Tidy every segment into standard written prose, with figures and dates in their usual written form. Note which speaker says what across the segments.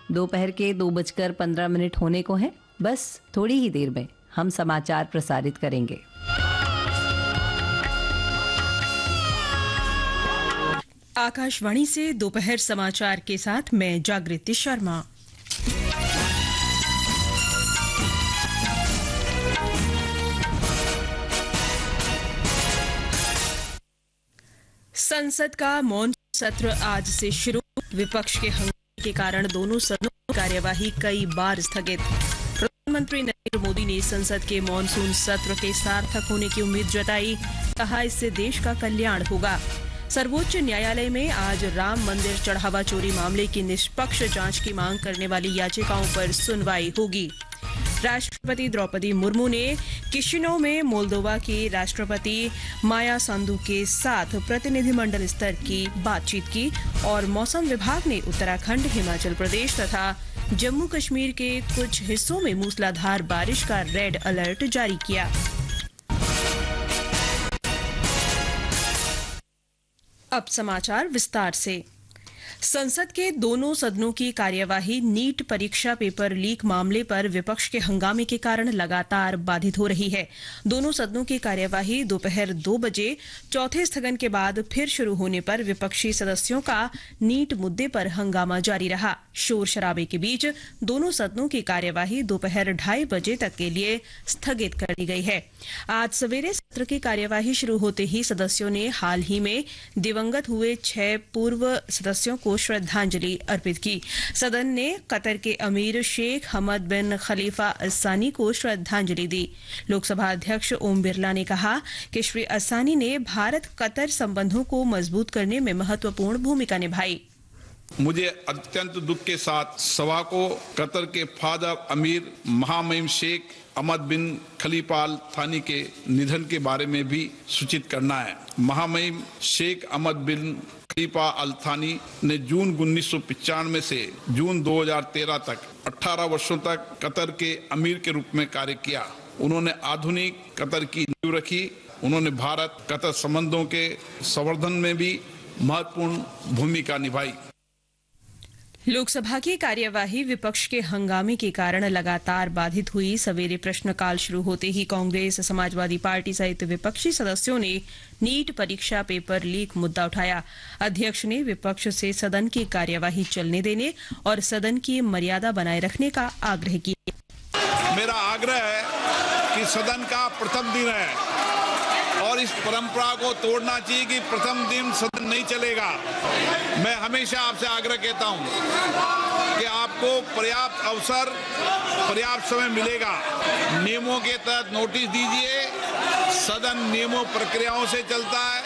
Speaker 1: दोपहर के 2:15 होने को हैं। बस थोड़ी ही देर में हम समाचार प्रसारित करेंगे।
Speaker 2: आकाशवाणी से दोपहर समाचार के साथ मैं जागृति शर्मा। संसद का मॉनसून सत्र आज से शुरू। विपक्ष के हंगामे के कारण दोनों सदनों की कार्यवाही कई बार स्थगित। प्रधानमंत्री नरेंद्र मोदी ने संसद के मॉनसून सत्र के सार्थक होने की उम्मीद जताई। कहा, इससे देश का कल्याण होगा। सर्वोच्च न्यायालय में आज राम मंदिर चढ़ावा चोरी मामले की निष्पक्ष जांच की मांग करने वाली याचिकाओं पर सुनवाई होगी। राष्ट्रपति द्रौपदी मुर्मू ने किशिनौ में मोल्दोवा की राष्ट्रपति माया संदू के साथ प्रतिनिधिमंडल स्तर की बातचीत की और मौसम विभाग ने उत्तराखंड, हिमाचल प्रदेश तथा जम्मू कश्मीर के कुछ हिस्सों में मूसलाधार बारिश का रेड अलर्ट जारी किया। अब समाचार विस्तार से। संसद के दोनों सदनों की कार्यवाही नीट परीक्षा पेपर लीक मामले पर विपक्ष के हंगामे के कारण लगातार बाधित हो रही है। दोनों सदनों की कार्यवाही दोपहर 2 बजे चौथे स्थगन के बाद फिर शुरू होने पर विपक्षी सदस्यों का नीट मुद्दे पर हंगामा जारी रहा। शोर शराबे के बीच दोनों सदनों की कार्यवाही दोपहर 2:30 बजे तक के लिए स्थगित कर दी गई है। आज सवेरे सत्र की कार्यवाही शुरू होते ही सदस्यों ने हाल ही में दिवंगत हुए 6 पूर्व सदस्यों को श्रद्धांजलि अर्पित की। सदन ने कतर के अमीर शेख हमद बिन खलीफा अस्सानी को श्रद्धांजलि दी। लोकसभा अध्यक्ष ओम बिरला ने कहा कि श्री अस्सानी ने भारत कतर संबंधों को मजबूत करने में महत्वपूर्ण भूमिका निभाई।
Speaker 3: मुझे अत्यंत दुख के साथ सभा को कतर के फादर अमीर महामहिम शेख अहमद बिन खलीफा अल थानी के निधन के बारे में भी सूचित करना है। महामहिम शेख अहमद बिन खलीफा अल थानी ने जून 1995 से जून 2013 तक 18 वर्षों तक कतर के अमीर के रूप में कार्य किया। उन्होंने आधुनिक कतर की नींव रखी। उन्होंने भारत कतर संबंधों के संवर्धन में भी महत्वपूर्ण भूमिका निभाई।
Speaker 2: लोकसभा की कार्यवाही विपक्ष के हंगामे के कारण लगातार बाधित हुई। सवेरे प्रश्नकाल शुरू होते ही कांग्रेस, समाजवादी पार्टी सहित विपक्षी सदस्यों ने नीट परीक्षा पेपर लीक मुद्दा उठाया। अध्यक्ष ने विपक्ष से सदन की कार्यवाही चलने देने और सदन की मर्यादा बनाए रखने का आग्रह किया।
Speaker 3: मेरा आग्रह है कि सदन का प्रथम दिन है और इस परंपरा को तोड़ना चाहिए कि प्रथम दिन सदन नहीं चलेगा। मैं हमेशा आपसे आग्रह कहता हूं कि आपको पर्याप्त अवसर, पर्याप्त समय मिलेगा। नियमों के तहत नोटिस दीजिए। सदन नियमों प्रक्रियाओं से चलता है।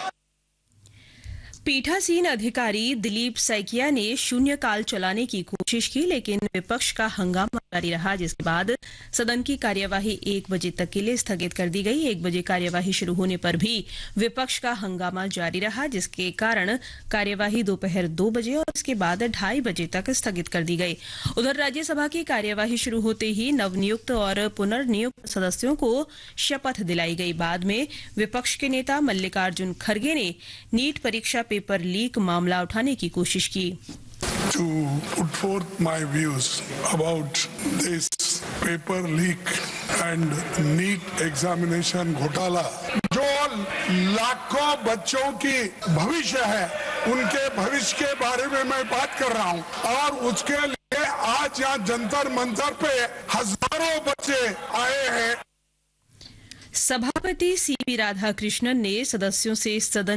Speaker 2: पीठासीन अधिकारी दिलीप सैकिया ने शून्यकाल चलाने की कोशिश की, लेकिन विपक्ष का हंगामा जारी रहा, जिसके बाद सदन की कार्यवाही 1 बजे तक के लिए स्थगित कर दी गई। 1 बजे कार्यवाही शुरू होने पर भी विपक्ष का हंगामा जारी रहा, जिसके कारण कार्यवाही दोपहर 2 बजे और इसके बाद 2:30 बजे तक स्थगित कर दी गई। उधर राज्यसभा की कार्यवाही शुरू होते ही नवनियुक्त और पुनर्नियुक्त सदस्यों को शपथ दिलाई गई। बाद में विपक्ष के नेता मल्लिकार्जुन खड़गे ने नीट परीक्षा पेपर लीक मामला उठाने की कोशिश की।
Speaker 4: To put forth my views about this paper leak and NEET examination घोटाला, जो लाखों बच्चों की भविष्य है, उनके भविष्य के बारे में मैं बात कर रहा हूं और उसके लिए आज यहाँ जंतर मंतर पे हजारों बच्चे आए हैं।
Speaker 2: सभापति सीपी राधाकृष्णन ने सदस्यों से सदन